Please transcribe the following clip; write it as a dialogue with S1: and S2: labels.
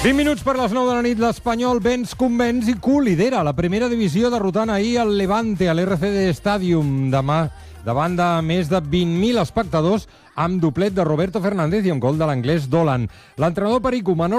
S1: 20 minuts per les 9 de la nit, l'Espanyol venç, convenç i lidera la primera divisió, derrotant ahir el Levante a l'RCD Stadium demà davant de més de 20.000 espectadors amb doblet de Roberto Fernández i un gol de l'anglès Dolan. L'entrenador Perico Manolo